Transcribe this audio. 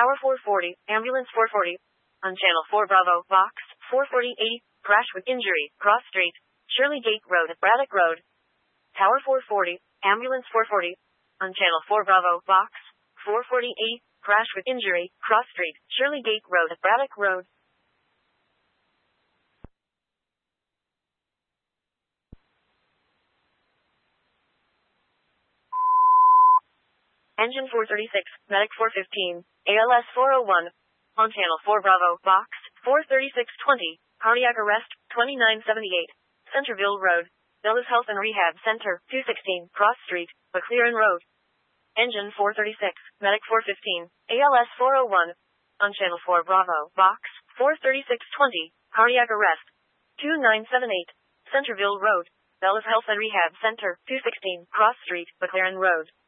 Tower 440, Ambulance 440. On Channel 4 Bravo, Box 44080, crash with injury, cross street, Shirley Gate Road, Braddock Road. Tower 440, Ambulance 440. On Channel 4 Bravo, Box 44080, crash with injury, cross street, Shirley Gate Road, Braddock Road. Engine 436, Medic 415, ALS 401. On Channel 4 Bravo, Box 43620, cardiac arrest, 2978, Centerville Road, Villas Health and Rehab Center, 216, Cross Street, McLaren Road. Engine 436, Medic 415, ALS 401. On Channel 4 Bravo, Box 43620, cardiac arrest, 2978, Centerville Road, Villas Health and Rehab Center, 216, Cross Street, McLaren Road.